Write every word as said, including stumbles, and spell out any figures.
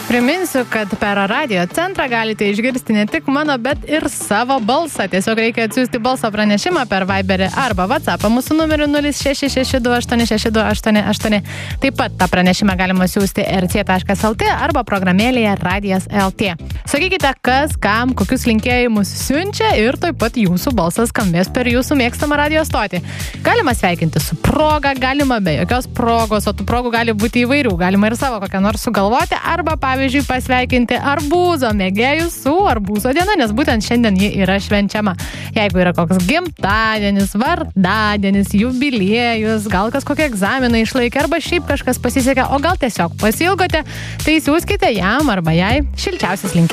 Priminsiu, kad per radio centrą galite išgirsti ne tik mano, bet ir savo balsą. Tiesiog reikia atsiųsti balso pranešimą per Viberį arba WhatsAppą mūsų numeriu nulis šeši šeši du aštuoni šeši du aštuoni aštuoni. Taip pat tą pranešimą galima siųsti er cė taškas el tė arba programėlėje radijas taškas el tė. Sakykite, kas, kam, kokius linkėjimus siunčia ir taip pat jūsų balsas skambės per jūsų mėgstamą radio stotį. Galima sveikinti su proga, galima be jokios progos, o tų progų gali būti įvairių. Galima ir savo kokią nors sugalvoti arba, pavyzdžiui, pasveikinti arbūzo mėgėjus su arbūzo diena, nes būtent šiandien ji yra švenčiama. Jeigu yra koks gimtadienis, vardadienis, jubiliejus, gal kažkokie egzaminai išlaikė arba šiaip kažkas pasisekė, o gal tiesiog pasilgote, tai siųskite jam arba jai šilčiausias linkėjimas.